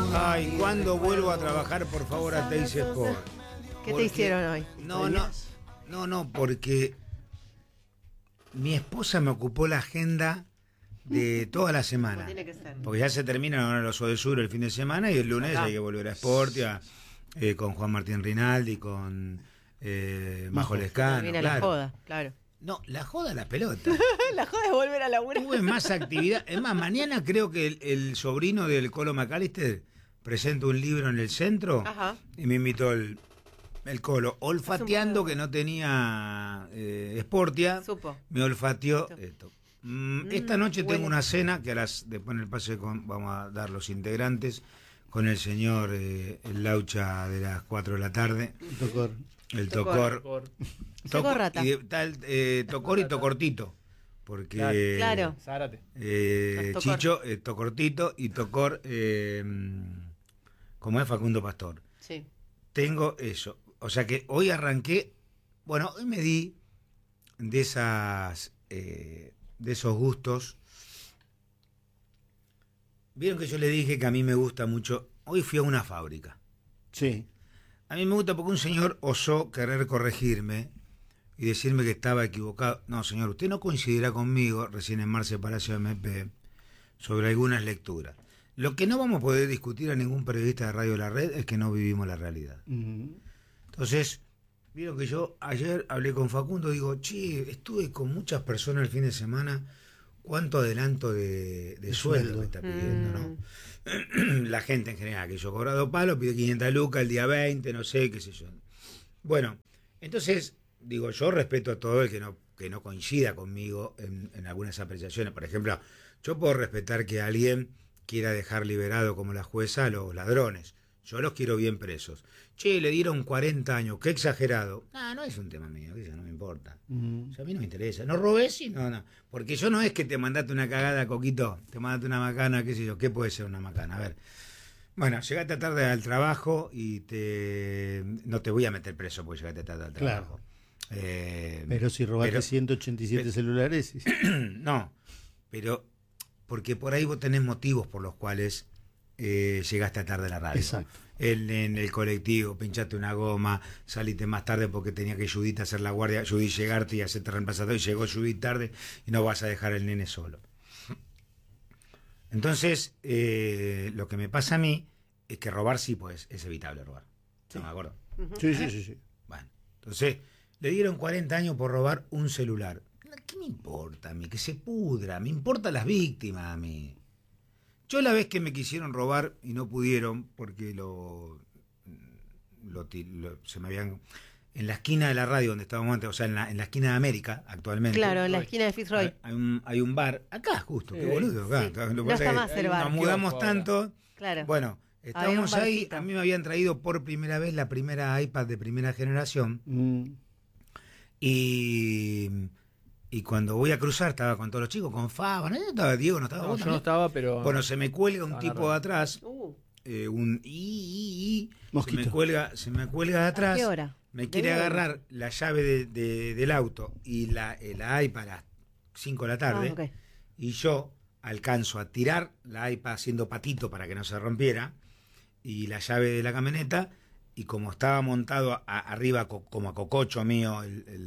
Ay, ¿cuándo vuelvo a trabajar, por favor, a Teis Sport? ¿Qué te hicieron hoy? No, porque mi esposa me ocupó la agenda de toda la semana. Tiene que ser. Porque ya se terminan ahora los Odesur el fin de semana y el lunes hay que volver a Sportia con Juan Martín Rinaldi, con Majo Lescano. Viene Claro. la joda, claro. No, la joda, la pelota. La joda es volver a laburar. Tuve más actividad. Es más, mañana creo que el sobrino del Colo McAllister presenta un libro en el centro. Ajá. Y me invitó el Colo, olfateando que no tenía Sportia. Supo. Me olfateó esto. Esta noche bueno. tengo una cena que después en el pase vamos a dar los integrantes con el señor el Laucha de las 4 de la tarde. El Tocor. Socorrata. Tocor y Tocortito. Porque Claro. Zárate. Tocor. Chicho, Tocortito y Tocor, como es Facundo Pastor. Sí. Tengo eso. O sea que hoy arranqué. Bueno, hoy me di de esos gustos. Vieron que yo le dije que a mí me gusta mucho. Hoy fui a una fábrica. Sí. A mí me gusta porque un señor osó querer corregirme y decirme que estaba equivocado. No, señor, usted no coincidirá conmigo, recién en Marce Palacio MP, sobre algunas lecturas. Lo que no vamos a poder discutir a ningún periodista de Radio La Red es que no vivimos la realidad. Entonces, vieron que yo ayer hablé con Facundo, digo, che, estuve con muchas personas el fin de semana, ¿cuánto adelanto de sueldo me está pidiendo, no? La gente en general, que yo he cobrado palo, pide 500 lucas el día 20, no sé, qué sé yo. Bueno, entonces, digo, yo respeto a todo el que no coincida conmigo en algunas apreciaciones. Por ejemplo, yo puedo respetar que alguien quiera dejar liberado como la jueza a los ladrones. Yo los quiero bien presos. Che, le dieron 40 años, qué exagerado. No es un tema mío, eso no me importa. O sea, a mí no me interesa. No robes y no. Porque yo no es que te mandaste una cagada, Coquito, te mandaste una macana, qué sé yo. ¿Qué puede ser una macana? A ver. Bueno, llegaste tarde al trabajo y no te voy a meter preso porque llegaste tarde al trabajo. Pero si robaste 187 celulares. No, pero porque por ahí vos tenés motivos por los cuales llegaste tarde a la radio. Exacto. En el colectivo, pinchaste una goma, saliste más tarde porque tenía que Judith hacer la guardia, Judith llegarte y hacerte reemplazado, y llegó Judith tarde y no vas a dejar al nene solo. Entonces, lo que me pasa a mí es que robar sí, pues es evitable robar. Sí. ¿No me acuerdo? Sí. Bueno, entonces, le dieron 40 años por robar un celular. ¿Qué me importa a mí? Que se pudra. Me importan las víctimas a mí. Yo la vez que me quisieron robar y no pudieron porque se me habían... En la esquina de la radio donde estábamos antes, o sea, en la esquina de América, actualmente. Claro, en la esquina de Fitzroy. Hay un bar, acá justo, qué boludo, acá. Sí. No está más el bar. Nos mudamos tanto. Claro. Bueno, estábamos Había un ahí, barcito. a mí me habían traído por primera vez la primera iPad de primera generación. Y cuando voy a cruzar estaba con todos los chicos, con Faba, ¿no? Estaba Diego, no estaba No, vos yo también? no estaba, pero... Bueno, se me cuelga un tipo de atrás, un Mosquito. se me cuelga de atrás. ¿A qué hora? Me quiere agarrar la llave del auto y la iPad a las 5 de la tarde. Ok. Y yo alcanzo a tirar la iPad haciendo patito para que no se rompiera y la llave de la camioneta. Y como estaba montado arriba como a cococho mío,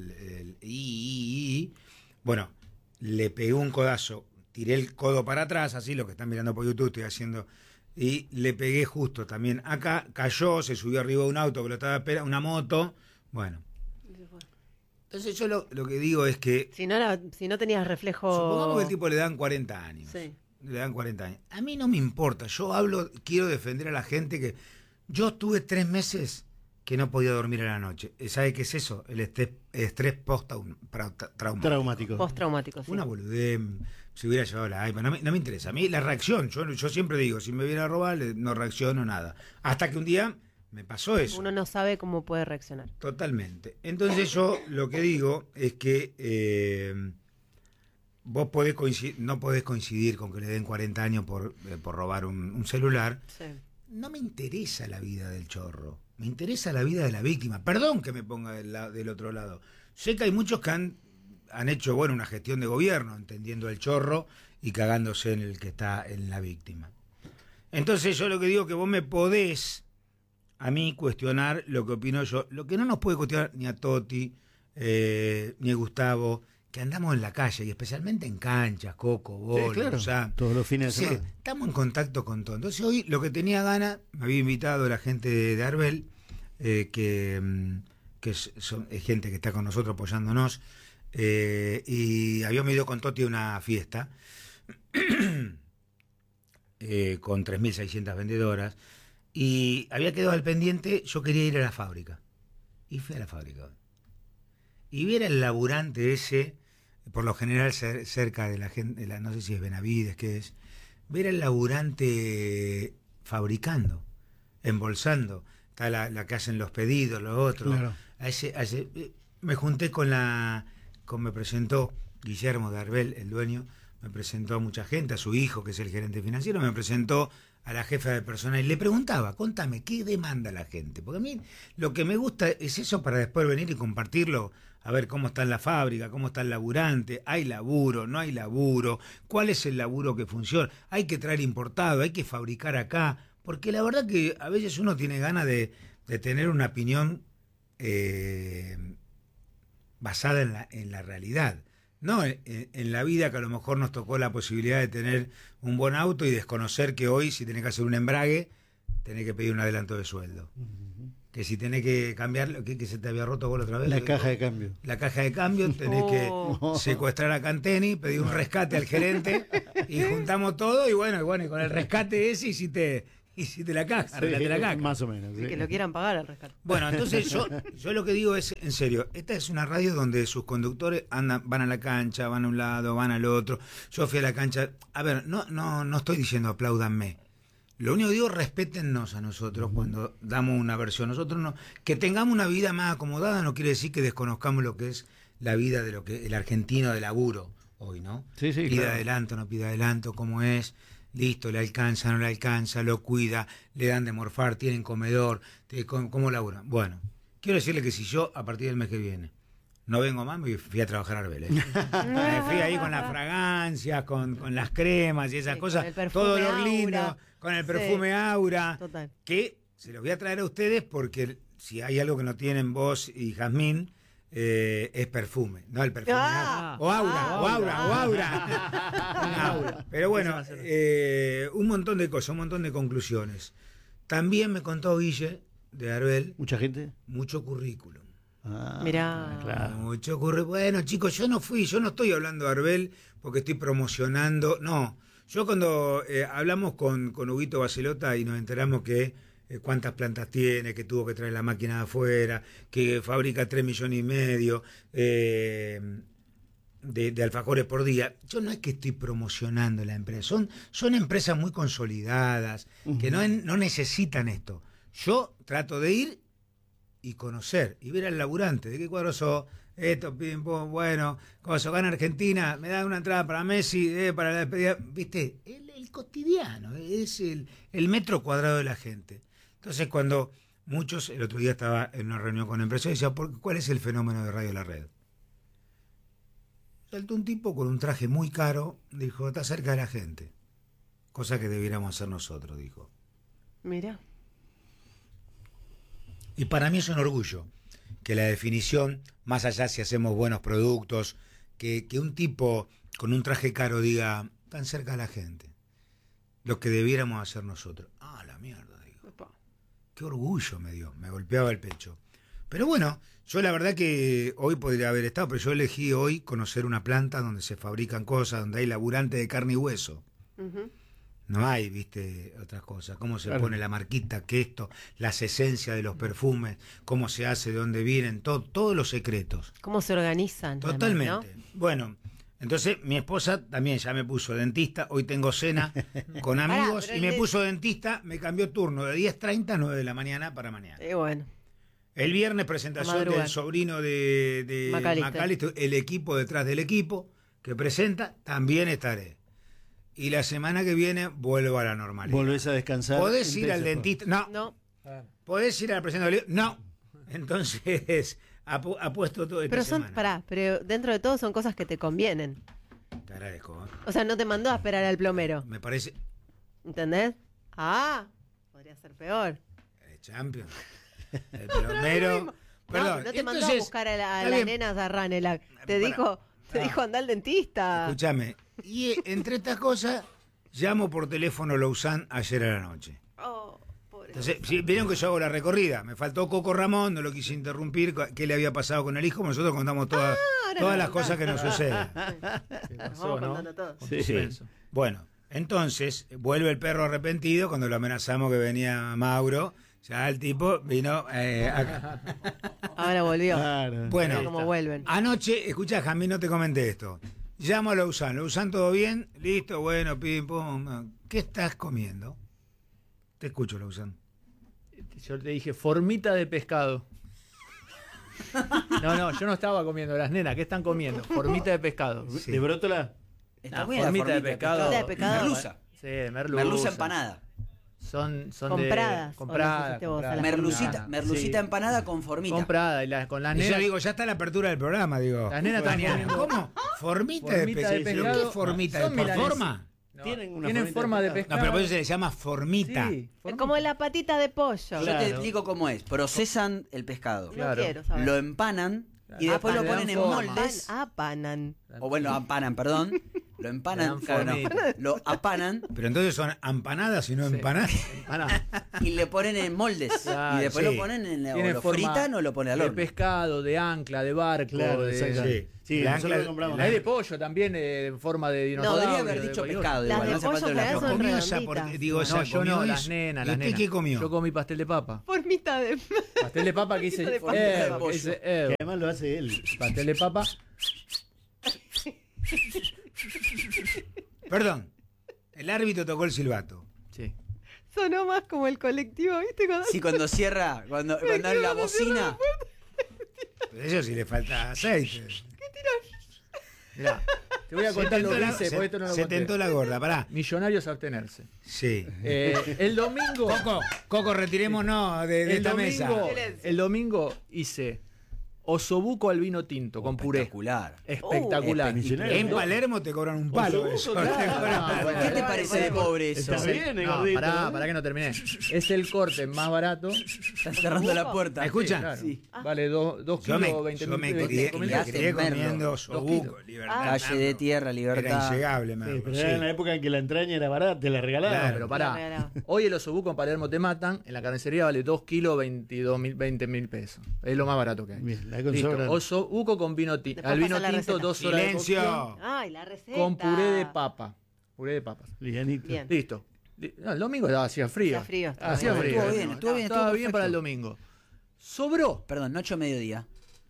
bueno, le pegué un codazo, tiré el codo para atrás, así lo que están mirando por YouTube estoy haciendo, y le pegué justo también acá, cayó, se subió arriba de un auto que lo estaba esperando, una moto, bueno. Entonces yo lo que digo es que... Si no tenías reflejo... Supongamos que el tipo le dan 40 años. Sí. Le dan 40 años. A mí no me importa, quiero defender a la gente que... Yo estuve 3 meses que no podía dormir a la noche. ¿Sabe qué es eso? El estrés Traumático. Postraumático, sí. Una boludez, si hubiera llevado la iPad. No me interesa. A mí la reacción, yo siempre digo, si me viera a robar, no reacciono nada. Hasta que un día me pasó eso. Uno no sabe cómo puede reaccionar. Totalmente. Entonces yo lo que digo es que vos no podés coincidir con que le den 40 años por robar un celular. Sí. No me interesa la vida del chorro, me interesa la vida de la víctima. Perdón que me ponga del otro lado. Sé que hay muchos que han hecho una gestión de gobierno, entendiendo el chorro y cagándose en el que está en la víctima. Entonces yo lo que digo es que vos me podés a mí cuestionar lo que opino yo. Lo que no nos puede cuestionar ni a Toti, ni a Gustavo, que andamos en la calle, y especialmente en canchas, Coco, Bolo, sí, claro, o sea, todos los fines de semana. Estamos en contacto con todo. Entonces hoy lo que tenía ganas, me había invitado la gente de Arbel, que es gente que está con nosotros apoyándonos, y habíamos ido con Toti a una fiesta con 3.600 vendedoras, y había quedado al pendiente, yo quería ir a la fábrica, y fui a la fábrica y ver al laburante ese, por lo general cerca de la gente, no sé si es Benavides, qué es, ver al laburante fabricando, embolsando, está la que hacen los pedidos, lo otro, claro. Me junté me presentó Guillermo de Arbel, el dueño, me presentó a mucha gente, a su hijo, que es el gerente financiero, me presentó a la jefa de personal y le preguntaba, contame, ¿qué demanda la gente? Porque a mí lo que me gusta es eso, para después venir y compartirlo, a ver cómo está en la fábrica, cómo está el laburante, hay laburo, no hay laburo, cuál es el laburo que funciona, hay que traer importado, hay que fabricar acá, porque la verdad que a veces uno tiene ganas de tener una opinión basada en la realidad. No, en la vida que a lo mejor nos tocó la posibilidad de tener un buen auto y desconocer que hoy, si tenés que hacer un embrague, tenés que pedir un adelanto de sueldo. Que si tenés que cambiar, que se te había roto vos la otra vez. La caja de cambio. La caja de cambio, tenés que secuestrar a Canteni, pedir un rescate al gerente y juntamos todo y bueno, y con el rescate ese hiciste la caja, sí, la caja. Más o menos. Sí. Que lo quieran pagar al rescate. Bueno, entonces yo lo que digo es, en serio, esta es una radio donde sus conductores van a la cancha, van a un lado, van al otro. Yo fui a la cancha. A ver, no estoy diciendo apláudanme. Lo único que digo, respétennos a nosotros cuando damos una versión. Nosotros no, que tengamos una vida más acomodada no quiere decir que desconozcamos lo que es la vida de lo que el argentino de laburo hoy, ¿no? Sí, pida claro. adelanto, no pida adelanto, cómo es. Listo, le alcanza, no le alcanza, lo cuida, le dan de morfar, tienen comedor, ¿cómo laburan? Bueno, quiero decirle que si yo, a partir del mes que viene, no vengo más, me fui a trabajar a Arbel. Fui ahí con las fragancias, con las cremas y esas cosas, todo lo lindo, con el perfume Aura, total. Que se los voy a traer a ustedes porque si hay algo que no tienen vos y Jazmín, es perfume, no el perfume o aura. Pero bueno, un montón de cosas, un montón de conclusiones. También me contó Guille de Arbel. ¿Mucha gente? Mucho currículum. Mirá. Claro. Mucho currículum. Bueno, chicos, yo no estoy hablando de Arbel porque estoy promocionando, no. Yo cuando hablamos con Huguito Bacelota y nos enteramos que cuántas plantas tiene, que tuvo que traer la máquina de afuera, que fabrica 3,5 millones de alfajores por día. Yo no es que estoy promocionando la empresa, son empresas muy consolidadas, que no necesitan esto. Yo trato de ir y conocer, y ver al laburante, de qué cuadro sos, esto, pim, pum, bueno, cosa, gana Argentina, me da una entrada para Messi, para la despedida, viste, el cotidiano, es el metro cuadrado de la gente. Entonces cuando muchos, el otro día estaba en una reunión con empresarios y decía, ¿cuál es el fenómeno de Radio La Red? Saltó un tipo con un traje muy caro, dijo, está cerca de la gente, cosa que debiéramos hacer nosotros, dijo. Mira. Y para mí es un orgullo que la definición, más allá si hacemos buenos productos, que un tipo con un traje caro diga, tan cerca de la gente, lo que debiéramos hacer nosotros. Ah, la mierda. Qué orgullo me dio, me golpeaba el pecho. Pero bueno, yo la verdad que hoy podría haber estado, pero yo elegí hoy conocer una planta donde se fabrican cosas, donde hay laburantes de carne y hueso. No hay, viste, otras cosas. Cómo se pone la marquita, que esto, las esencias de los perfumes, cómo se hace, de dónde vienen, todos los secretos. Cómo se organizan. Totalmente. Además, ¿no? Bueno, entonces mi esposa también ya me puso dentista, hoy tengo cena con amigos y me puso dentista, me cambió turno de 10:30 a 9 de la mañana para mañana. Bueno. El viernes presentación del sobrino de Macalister, el equipo detrás del equipo que presenta, también estaré. Y la semana que viene vuelvo a la normalidad. ¿Volvés a descansar? ¿Podés ir al dentista? No. ¿Podés ir a la presentación? No. Entonces... apuesto todo esta semana. Pero dentro de todo son cosas que te convienen. Te agradezco. O sea, no te mandó a esperar al plomero. Me parece. ¿Entendés? Ah, podría ser peor. El Champions. El plomero. No, Perdón. no te mandó a entonces, buscar a está la bien. nena Zarrane. Te Para- dijo anda al dentista. Escúchame. Y entre estas cosas, llamo por teléfono a Lausanne ayer a la noche. Oh, pobre. Entonces, vieron que yo hago la recorrida. Me faltó Coco Ramón, no lo quise interrumpir. ¿Qué le había pasado con el hijo? Nosotros contamos todas nos las contás. cosas que nos suceden. Nos ¿Qué pasó, vamos no? contando todo. Con Sí. suspenso. Bueno, entonces vuelve el perro arrepentido cuando lo amenazamos que venía Mauro. Ya el tipo vino acá. Ahora volvió. Claro. Bueno, Mira cómo vuelven. anoche, escucha, Jamín, no te comenté esto. Llamo a Lausanne. Lausanne, ¿todo bien? Listo, bueno, pim, pum. ¿Qué estás comiendo? Te escucho, Lausanne. Yo te dije, formita de pescado. No, yo no estaba comiendo. Las nenas, ¿qué están comiendo? Formita de pescado. Sí. ¿De brótola? Está Nah, buena la formita de formita pescado. Formita de pescado. Merluza. Sí, merluza. Merluza empanada. Son Compradas, de... Compradas. o las hiciste vos a las Merlucita, Sí. merlucita empanada con formita. Comprada. Y con las Y yo nenas... digo, ya está la apertura del programa, digo. Las nenas están Mañana. comiendo... ¿Cómo? ¿Formita de Formita de pescado? pescado. ¿Qué formita? Son ¿Por milanesas. forma? No, Tienen una tienen formita forma de de pescado. pescado. No, pero por eso se le llama formita. Sí, Es como la patita de pollo. Yo Claro. te explico cómo es. Procesan el pescado. No Claro. quiero saber. Lo empanan y después lo Le dan ponen en forma. moldes. Apanan. O bueno, lo apanan, perdón. Lo Le empanan, dan claro, no. formita. Lo apanan Pero entonces son empanadas y no empanadas. Empanada. y le ponen en moldes. Claro, y después sí. lo ponen en o Tiene lo forma fritan o lo ponen al de horno. pescado, de ancla, de barco. Claro, de... exactamente. Sí. Sí, La nosotros ancla- lo compramos. Hay de pollo también, en forma de dinosaurio. Podría haber de dicho cualquier pescado. Las igual, de no hace pollo falta en la general No son comió esa, redonditas. digo, cosa. esa No, yo comió no, eso. las nenas, ¿Y las usted nenas. qué comió? Yo comí pastel de papa. Formita de. Pastel de papa que hice. De pastel de pollo. que hice, Que además lo hace él. pastel de papa. Perdón, el árbitro tocó el silbato. Sí. Sonó más como el colectivo, ¿viste? Cuando Sí, cuando cierra, cuando abre la bocina. Pero eso sí le falta aceite. Mirá, te voy a contar lo que hice, porque esto no lo se conté. tentó la gorda, pará. Millonarios a abstenerse. Sí. El domingo. Coco, retirémonos de el esta domingo, mesa. el domingo hice osobuco al vino tinto con puré. Espectacular. Espectacular. Millonario. En Palermo te cobran un palo. Osobuco, Eso. claro. Te cobran- Ah, bueno. ¿Qué te parece de pobre eso? Está bien, No, gordito. pará que no terminé. Es el corte más barato. Están cerrando la puerta. ¿Me escuchan? Sí, claro. Sí. Vale 2 Yo kilos, 20 me mil crié, mil me pesos. crié Merlo. comiendo 2 sobuco, kilos. libertad. Calle de Tierra, Era Libertad. inllegable, Sí, Merlo, pero sí. era en la época en que la entraña era barata, te la regalaban. Claro. Pero La pará, regalaba. hoy el osobuco en Palermo te matan, en la carnicería vale 2 kilos, 20 mil pesos. Es lo más barato que hay. Bien, la con Listo, sobra. osobuco con vino tinto. Después Al vino pasa la tinto receta. 2 horas de cocción, Silencio. Ay, la receta. con puré de papa. Puré de papas. Livianito. Bien. Listo. No, el domingo hacía frío. Hacía frío, estaba Hacía bien. frío. Estuvo bien, estuvo bien, Estaba estuvo bien perfecto. para el domingo. Sobró Perdón, noche o mediodía.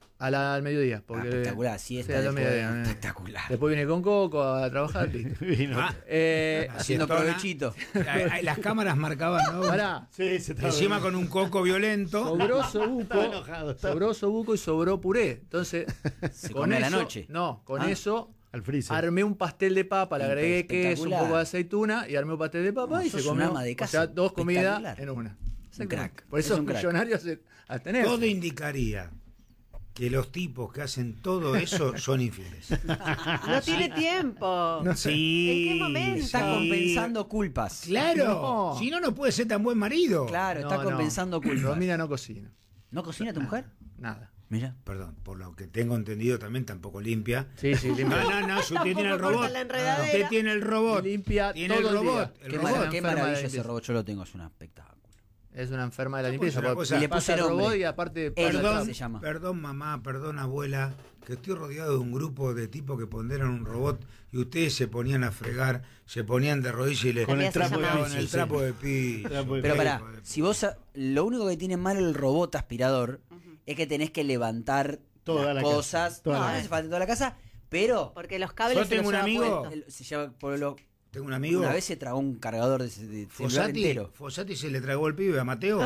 al mediodía. Porque, Espectacular, siesta al después. mediodía. Espectacular. Después vine con Coco a trabajar. listo. Vino. Ah, Haciendo Siestona. provechito. Las cámaras marcaban, ¿no? Pará. Sí, se estaba Encima con un coco violento. Sobró sobuco. Estaba enojado, estaba- Sobró sobuco y sobró puré. Entonces, Se come a la noche. No, con Ah. eso al freezer. armé un pastel de papa, le agregué queso, un Espectacular. poco de aceituna y armé un pastel de papa No, y se sos un comió. ama de O casa. sea, 2 comidas Espectacular. en una. Un crack. Por eso Es un crack. millonarios a tener. Todo indicaría que los tipos que hacen todo eso son infieles. No tiene tiempo. Sí. ¿En qué momento? Está sí. compensando culpas. Claro. No. Si no, no puede ser tan buen marido. Claro, está No, compensando culpas. Romina no cocina. ¿No cocina tu mujer? Nada. Mira. Perdón, por lo que tengo entendido también tampoco limpia. Sí, sí, limpia. No, si usted tiene el Tampoco corta robot. la enredadera. Usted tiene el robot. Limpia tiene todo el el robot. día. El Qué, robot. Enferma qué de maravilla limpieza. ese robot. Yo lo tengo, es un espectáculo. Es una enferma de la limpieza. una porque cosa- Y le pasa puse el nombre. robot y aparte... Él. Perdón, se llama. perdón mamá, perdón abuela, que estoy rodeado de un grupo de tipos que ponderan un robot y ustedes se ponían a fregar, se ponían de rodillas y le Con el También se trapo de llama- con el piso, trapo sí. de piso. Trapo de Pero piso. pará, si vos. Lo único que tiene mal el robot aspirador es que tenés que levantar Toda las la casa, cosas. toda No, la no casa. hace falta toda la casa, pero. Porque los cables Yo se tengo los un lleva amigo- puesto. Se lleva por lo. Tengo un amigo, Una vez se tragó un cargador de celular Fossati, entero. Fossati se le tragó el pibe a Mateo.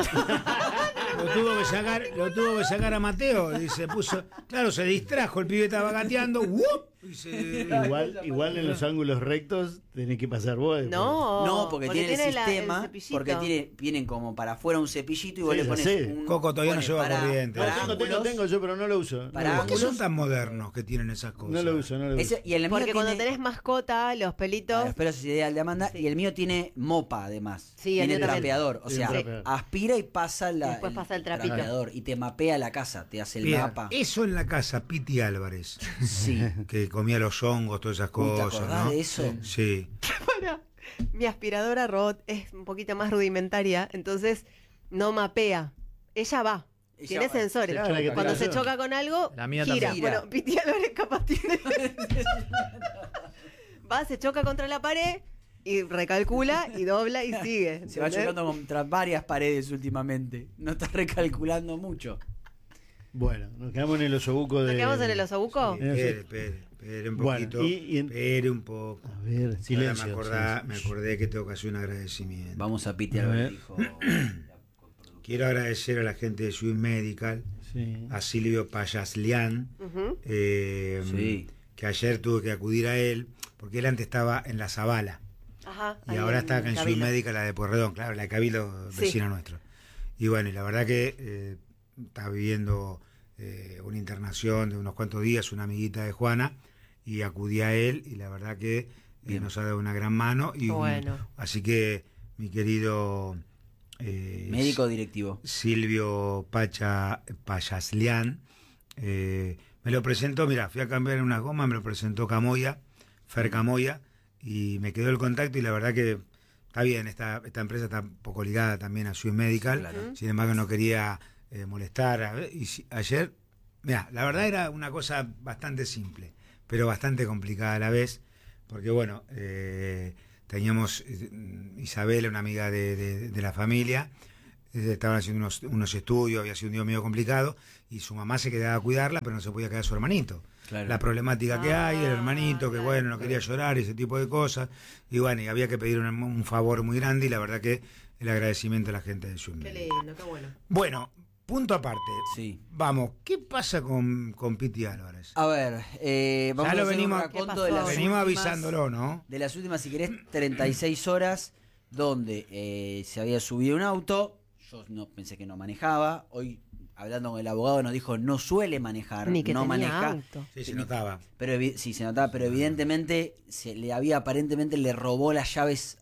lo tuvo que sacar a Mateo y se puso, claro, se distrajo, el pibe estaba gateando, ¡wup! y se- Igual en los ángulos rectos tenés que pasar vos. No, No, porque tiene el el sistema, cepillito. porque tienen como para afuera un cepillito y vos Sí, le ya pones sé. un... Coco todavía no pones lleva para- corriente. para No, tengo ángulos. yo, pero no lo uso. Para no, ¿Por qué lo son uso. tan modernos que tienen esas cosas? No lo uso, no lo uso. Ese- y el mío Porque cuando tiene- tenés mascota, los pelitos. Espero si ideal de Amanda. Sí. Y el mío tiene mopa, además. Sí, el tiene mío también. trapeador. O Sí, sea, un trapeador. aspira y pasa Después pasa el trapito. trapeador. Y te mapea la casa, te hace el Bien, mapa. eso en la casa Piti Álvarez, Sí. que comía los hongos, todas esas Uy, ¿te cosas, acordás ¿no? de eso? Sí. Para. Mi aspiradora robot es un poquito más rudimentaria, entonces no mapea. Ella va. Ella Tiene va. sensores. Claro, la que Cuando tiene se razón. choca con algo, La mía gira. también. Bueno, Piti Álvarez capaz tiene. Va, se choca contra la pared y recalcula y dobla y sigue. Se va ¿entendés? chocando contra varias paredes últimamente. No está recalculando mucho. Bueno, nos quedamos en el osobuco de... ¿Nos quedamos en el osobuco? Sí. Espere un Bueno, poquito. y en- Espere un poco. A ver, Ahora silencio. me acordé que tengo que hacer un agradecimiento. Vamos a Piti A Álvarez, ver. dijo. Quiero agradecer a la gente de Swiss Medical, Sí. a Silvio Payaslian, Ujú. Sí. que ayer tuve que acudir a él, porque él antes estaba en La Zabala. Ajá. Y ahí ahora está acá en Swiss Cabildo. Medical, la de Pueyrredón, claro, la de Cabildo, Sí. vecino nuestro. Y bueno, y la verdad que está viviendo una internación de unos cuantos días, una amiguita de Juana, y acudí a él, y la verdad que Bien. nos ha dado una gran mano. Y Bueno. así que mi querido Médico directivo. Silvio Payaslian, me lo presentó, mira, fui a cambiar unas gomas, me lo presentó Camoya, Fer Camoya, y me quedó el contacto y la verdad que está bien, esta empresa está un poco ligada también a Swiss Medical, Sí, claro. sin embargo no quería molestar. Ayer, mira, la verdad era una cosa bastante simple, pero bastante complicada a la vez, porque bueno, teníamos Isabela, una amiga de la familia, estaban haciendo unos estudios, había sido un día medio complicado, y su mamá se quedaba a cuidarla, pero no se podía quedar su hermanito. Claro. La problemática que hay, el hermanito, que claro, bueno, no quería llorar, ese tipo de cosas, y bueno, y había que pedir un favor muy grande, y la verdad que el agradecimiento a la gente de Zoom. Qué lindo, qué bueno. Bueno, punto aparte. Sí. Vamos, ¿qué pasa con Piti Álvarez? A ver, vamos Ya lo a hacer venimos- un raconto ¿Qué de pasó? las Venimos últimas- avisándolo, ¿no? De las últimas, si querés, 36 horas donde se había subido un auto. Yo no pensé que no manejaba. Hoy, hablando con el abogado, nos dijo no suele manejar, Ni que no tenía maneja. auto. Sí, se notaba. Pero sí, se notaba, pero evidentemente aparentemente le robó las llaves.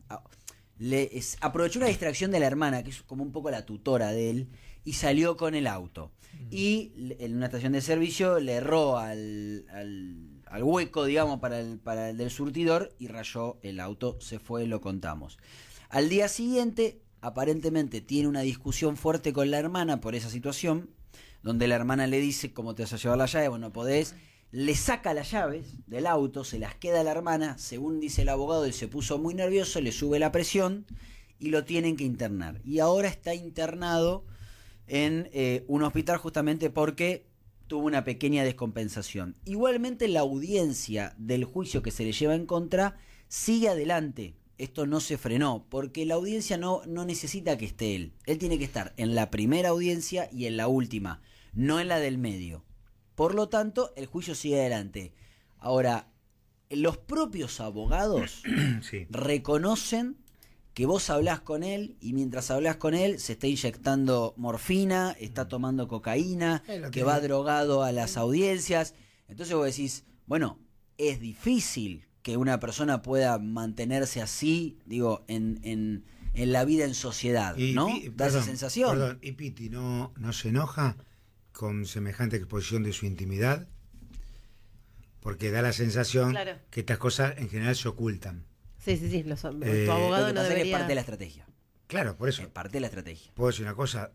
Aprovechó una distracción de la hermana, que es como un poco la tutora de él, y salió con el auto. Y en una estación de servicio le erró al hueco, digamos, para el del surtidor y rayó el auto, se fue, lo contamos. Al día siguiente, aparentemente tiene una discusión fuerte con la hermana por esa situación, donde la hermana le dice, ¿cómo te vas a llevar la llave? Bueno, no podés. Le saca las llaves del auto, se las queda a la hermana, según dice el abogado, él se puso muy nervioso, le sube la presión y lo tienen que internar. Y ahora está internado en un hospital justamente porque tuvo una pequeña descompensación. Igualmente la audiencia del juicio que se le lleva en contra sigue adelante. Esto no se frenó, porque la audiencia no necesita que esté él. Él tiene que estar en la primera audiencia y en la última, no en la del medio. Por lo tanto, el juicio sigue adelante. Ahora, los propios abogados Sí. reconocen que vos hablás con él y mientras hablás con él se está inyectando morfina, está tomando cocaína, Lo que que- va drogado a las audiencias. Entonces vos decís, bueno, es difícil que una persona pueda mantenerse así, digo, en la vida en sociedad, ¿no? Da esa sensación. Perdón, ¿y Piti no se enoja con semejante exposición de su intimidad? Porque da la sensación Claro. que estas cosas en general se ocultan. Sí, sí, sí. Tu Lo abogado Lo que no pasa es que es debería. parte de la estrategia. Claro, por eso. Es parte de la estrategia. Puedo decir una cosa,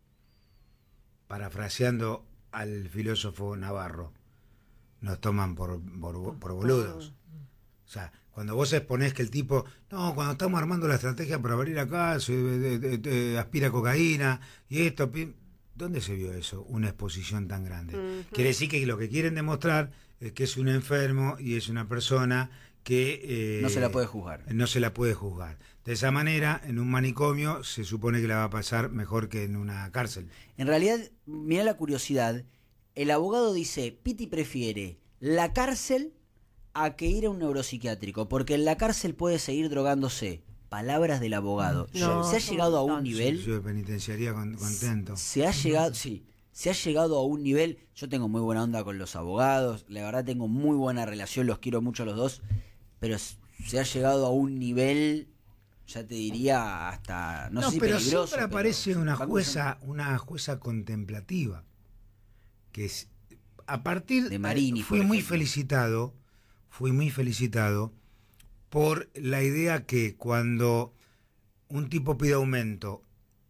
parafraseando al filósofo Navarro, nos toman por boludos. O sea, cuando vos exponés que el tipo, no, cuando estamos armando la estrategia para abrir acá, se aspira cocaína y esto, ¿dónde se vio eso? Una exposición tan grande. Quiere decir que lo que quieren demostrar es que es un enfermo y es una persona que... No se la puede juzgar. No se la puede juzgar. De esa manera, en un manicomio se supone que la va a pasar mejor que en una cárcel. En realidad, mira la curiosidad. El abogado dice, Piti prefiere la cárcel a que ir a un neuropsiquiátrico, porque en la cárcel puede seguir drogándose. Palabras del abogado. No, se ha llegado a un nivel. Yo de penitenciaría contento. Se ha llegado a un nivel. Yo tengo muy buena onda con los abogados, la verdad tengo muy buena relación, los quiero mucho a los dos, pero se ha llegado a un nivel, ya te diría hasta no sé si pero peligroso. siempre aparece una cosa- jueza contemplativa que es, a partir De Marini, fui por muy ejemplo. felicitado por la idea que cuando un tipo pide aumento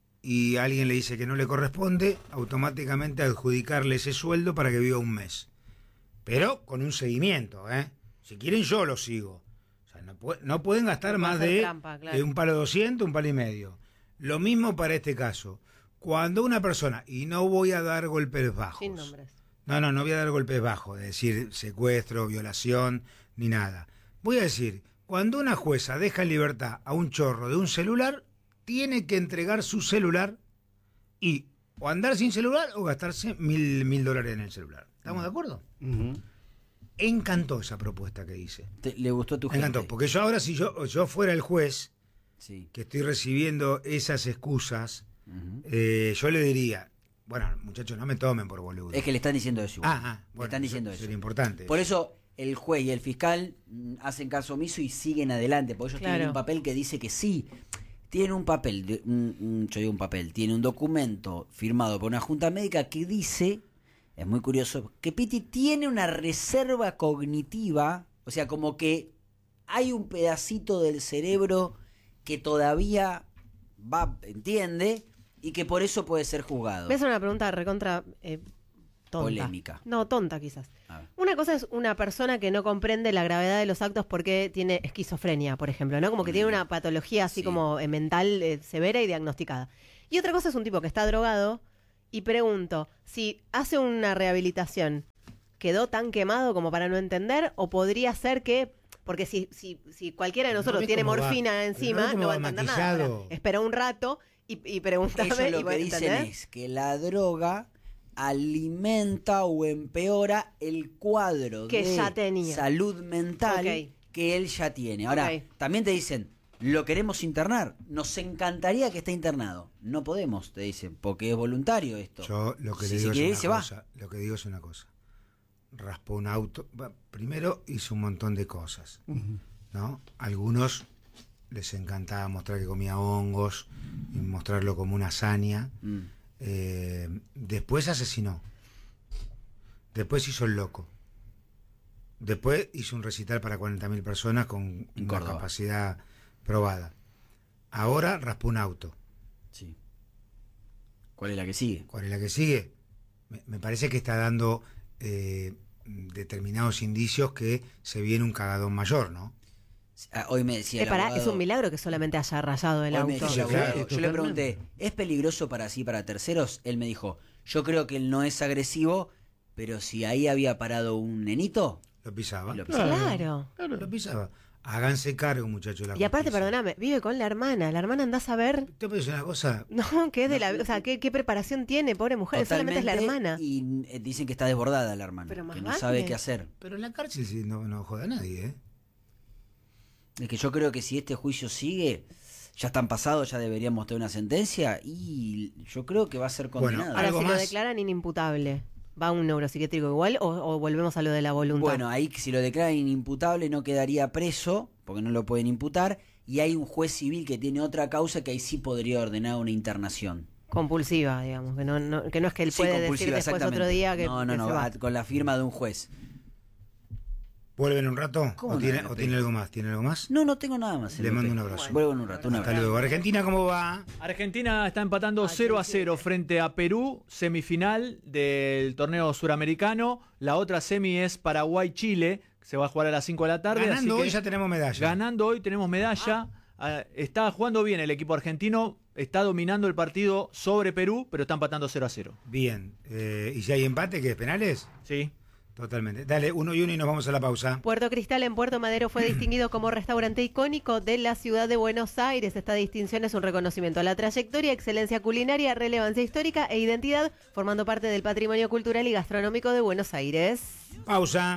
y alguien le dice que no le corresponde, automáticamente adjudicarle ese sueldo para que viva un mes. Pero con un seguimiento, ¿eh? Si quieren yo lo sigo. O sea, no pueden gastar No puede más hacer de trampa, claro. un palo 200, un palo y medio. Lo mismo para este caso. Cuando una persona, y no voy a dar golpes bajos. Sin nombres. No voy a dar golpes bajos, es decir, secuestro, violación, ni nada. Voy a decir, cuando una jueza deja en libertad a un chorro de un celular, tiene que entregar su celular y o andar sin celular o gastarse $1.000 en el celular. ¿Estamos de acuerdo? Ujú. Encantó esa propuesta que hice. ¿Le gustó a tu Me gente? encantó, porque yo ahora, si yo fuera el juez Sí. que estoy recibiendo esas excusas, Ujú. yo le diría, bueno, muchachos, no me tomen por boludo. Es que le están diciendo eso. igual. bueno, le están diciendo eso. sería importante. Por eso el juez y el fiscal hacen caso omiso y siguen adelante, porque ellos Claro. tienen un papel que dice que sí. Tienen un papel, yo digo un papel, tiene un documento firmado por una junta médica que dice, es muy curioso, que Pitti tiene una reserva cognitiva, o sea, como que hay un pedacito del cerebro que todavía entiende y que por eso puede ser juzgado. Voy a hacer una pregunta recontra tonta. Polémica. No, tonta quizás. A ver. Una cosa es una persona que no comprende la gravedad de los actos porque tiene esquizofrenia, por ejemplo, ¿no? Como que tiene una patología así Sí. como mental severa y diagnosticada. Y otra cosa es un tipo que está drogado y pregunto, si hace una rehabilitación, ¿quedó tan quemado como para no entender? ¿O podría ser que, porque si cualquiera de Pero nosotros no ves tiene cómo va- morfina pero no encima, ves cómo no va a va entender nada. maquillado. Ahora, espera un rato y pregúntame. Ellos lo y que dicen ¿entendés? es que la droga alimenta o empeora el cuadro Que de ya tenía. salud mental Ok. que él ya tiene. Ahora, Ok. también te dicen, lo queremos internar, nos encantaría que esté internado. No podemos, te dicen, porque es voluntario esto. Yo lo que Si le se digo quiere ir, es se una va. cosa. Lo que digo es una cosa. Raspó un auto. Primero hizo un montón de cosas, ¿no? Algunos les encantaba mostrar que comía hongos y mostrarlo como una hazaña. Mm. Después asesinó. Después hizo el loco. Después hizo un recital para 40.000 personas con En una Córdoba. capacidad probada. Ahora raspó un auto. Sí. ¿Cuál es la que sigue? ¿Cuál es la que sigue? Me parece que está dando determinados indicios que se viene un cagadón mayor, ¿no? Hoy me decía el Pará, abogado- es un milagro que solamente haya rayado el Hoy me auto. decía el Sí, abogado, claro. yo le pregunté, ¿es peligroso para sí, para terceros? Él me dijo, yo creo que él no es agresivo, pero si ahí había parado un nenito, Lo pisaba. lo pisaba. Claro. Lo pisaba. Háganse cargo, muchachos. de la Y aparte, justicia. perdóname, vive con la hermana. La hermana anda a saber. Te voy a decir una cosa. No, que es de la. O sea, ¿qué preparación tiene, pobre mujer? Solamente es la Totalmente, hermana. Y dicen que está desbordada la hermana, Pero más que no vale. sabe qué hacer. Pero en la cárcel sí, no joda a nadie, ¿eh? Es que yo creo que si este juicio sigue, ya están pasados, ya deberíamos tener una sentencia y yo creo que va a ser Bueno, condenado. Ahora, algo si lo más. declaran inimputable, ¿va a un neuropsiquiátrico igual o volvemos a lo de la voluntad? Bueno, ahí si lo declaran inimputable no quedaría preso, porque no lo pueden imputar, y hay un juez civil que tiene otra causa que ahí sí podría ordenar una internación. Compulsiva, digamos. Que no es que él Sí, puede decir compulsiva, después otro exactamente. día que. No, que se va. con la firma de un juez. ¿Vuelven un rato? ¿Cómo ¿O no? tiene, o tiene algo más? ¿Tiene algo más? No tengo nada más. Le mando un abrazo. Vuelvo en un rato. Un Hasta abrazo. luego. Argentina, ¿cómo va? Argentina está empatando 0-0 frente a Perú, semifinal del torneo suramericano. La otra semi es Paraguay-Chile, que se va a jugar a las 5 de la tarde. Ganando así que hoy ya tenemos medalla. ganando hoy tenemos medalla. Está jugando bien el equipo argentino, está dominando el partido sobre Perú, pero está empatando 0-0. Bien. ¿Y si hay empate, qué? ¿Penales? Sí. Totalmente. Dale, 1-1 y nos vamos a la pausa. Puerto Cristal en Puerto Madero fue distinguido como restaurante icónico de la ciudad de Buenos Aires. Esta distinción es un reconocimiento a la trayectoria, excelencia culinaria, relevancia histórica e identidad, formando parte del patrimonio cultural y gastronómico de Buenos Aires. Pausa.